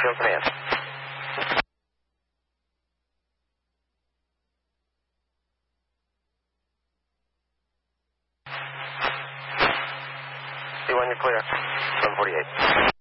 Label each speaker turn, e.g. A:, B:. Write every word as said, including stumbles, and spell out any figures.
A: show command. C one, you're clear. seven forty-eight.